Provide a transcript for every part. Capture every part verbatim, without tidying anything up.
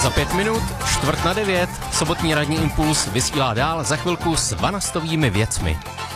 Za pět minut, čtvrt na devět, sobotní ranní Impuls vysílá dál za chvilku s vanastovými věcmi.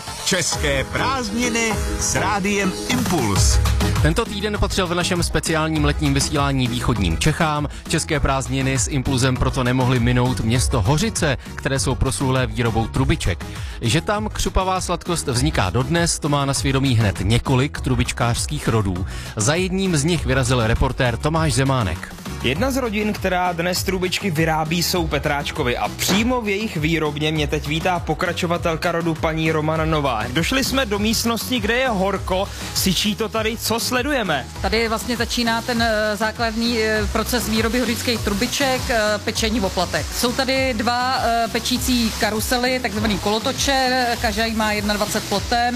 České prázdniny s rádiem Impuls. Tento týden patřil v našem speciálním letním vysílání východním Čechám. České prázdniny s Impulzem proto nemohly minout město Hořice, které jsou proslulé výrobou trubiček. Že tam křupavá sladkost vzniká dodnes, to má na svědomí hned několik trubičkářských rodů. Za jedním z nich vyrazil reportér Tomáš Zemánek. Jedna z rodin, která dnes trubičky vyrábí, jsou Petráčkovi a přímo v jejich výrobně mě teď vítá pokračovatelka rodu paní Romana Nová. Došli jsme do místnosti, kde je horko, syčí to tady, co sledujeme? Tady vlastně začíná ten základní proces výroby hořických trubiček, pečení oplatek. Jsou tady dva pečící karusely, takzvaný kolotoče, každý má dvacet jedna ploten,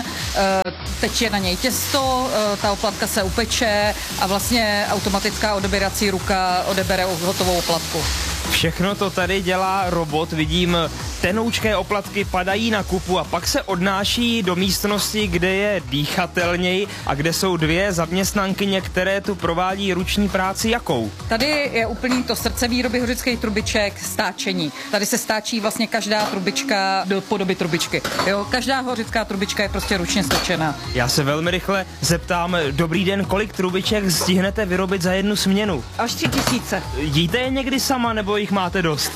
teče na něj těsto, ta oplatka se upeče a vlastně automatická odebírací ruka odebere hotovou oplatku. Všechno to tady dělá robot, vidím, tenoučké oplatky padají na kupu a pak se odnáší do místnosti, kde je dýchatelněji a kde jsou dvě zaměstnankyně, které tu provádí ruční práci jakou? Tady je úplný to srdce výroby hořických trubiček, stáčení. Tady se stáčí vlastně každá trubička do podoby trubičky. Jo, každá hořická trubička je prostě ručně stočená. Já se velmi rychle zeptám, dobrý den, kolik trubiček stihnete vyrobit za jednu směnu? Až tři tisíce. Jíte je někdy sama, nebo jich máte dost?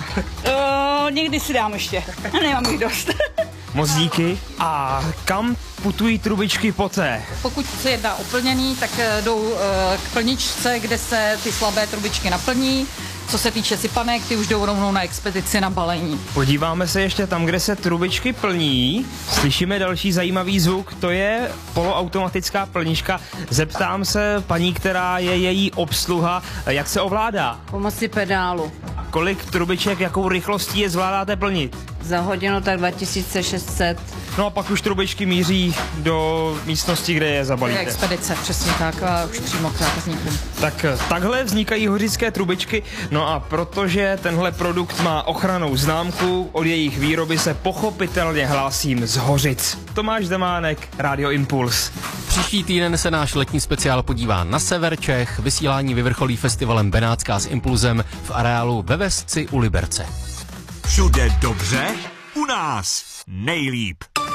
Uh, někdy si dám ještě. Nemám jich dost. Moc díky. A kam putují trubičky poté? Pokud se jedná o plnění, tak jdou k plničce, kde se ty slabé trubičky naplní. Co se týče sypanek, ty už jdou rovnou na expedici na balení. Podíváme se ještě tam, kde se trubičky plní. Slyšíme další zajímavý zvuk, to je poloautomatická plnička. Zeptám se paní, která je její obsluha, jak se ovládá? Pomocí pedálu. Kolik trubiček, jakou rychlostí je zvládáte plnit? Za hodinu tak dva tisíce šest set. No a pak už trubičky míří do místnosti, kde je zabalíte. Je expedice, přesně tak, a už přímo k zákazníkům. Tak takhle vznikají hořické trubičky, no a protože tenhle produkt má ochrannou známku, od jejich výroby se pochopitelně hlásím z Hořic. Tomáš Zemánek, Rádio Impuls. Příští týden se náš letní speciál podívá na sever Čech, vysílání vyvrcholí festivalem Benátská s Impulzem v areálu ve Vesci u Liberce. Všude dobře, u nás nejlíp.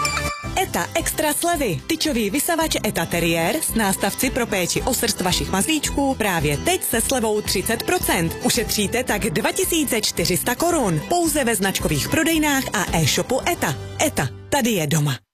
ETA extra slevy. Tyčový vysavač ETA Terrier s nástavci pro péči o srst vašich mazlíčků právě teď se slevou třicet procent. Ušetříte tak dva tisíce čtyři sta korun. Pouze ve značkových prodejnách a e-shopu ETA. ETA, tady je doma.